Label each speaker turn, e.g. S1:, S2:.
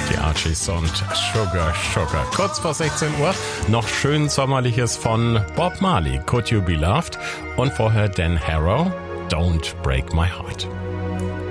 S1: Die Archies und Sugar Sugar. Kurz vor 16 Uhr noch schön Sommerliches von Bob Marley, Could You Be Loved? Und vorher Dan Harrow, Don't Break My Heart.